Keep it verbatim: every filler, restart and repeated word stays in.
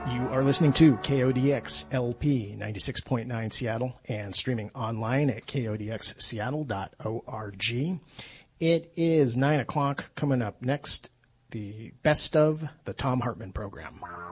You are listening to K O D X L P ninety-six point nine Seattle and streaming online at K O D X seattle dot org. It is nine o'clock. Coming up next, the best of the Thom Hartmann program.